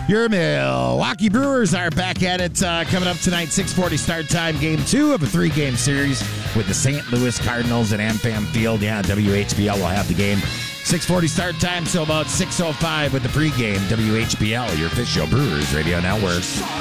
Your Milwaukee Brewers are back at it coming up tonight, 6:40 start time, game 2 of a 3-game series with the St. Louis Cardinals at AmFam Field. Yeah, WHBL will have the game. 6:40 start time, so about 6:05 with the pregame. WHBL, your official Brewers Radio Network.